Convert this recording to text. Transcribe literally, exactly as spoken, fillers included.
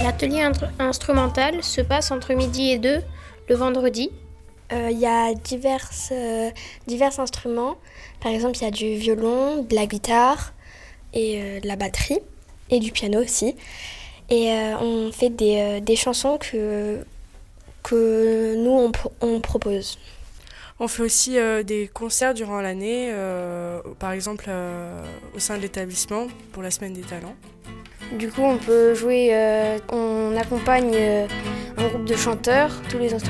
L'atelier intr- instrumental se passe entre midi et deux le vendredi. Euh, Il y a divers, euh, divers instruments. Par exemple, il y a du violon, de la guitare et euh, de la batterie et du piano aussi. Et euh, on fait des, euh, des chansons que, que nous, on, pro- on propose. On fait aussi euh, des concerts durant l'année, euh, par exemple euh, au sein de l'établissement pour la Semaine des Talents. Du coup, on peut jouer, euh, on accompagne euh, un groupe de chanteurs, tous les instruments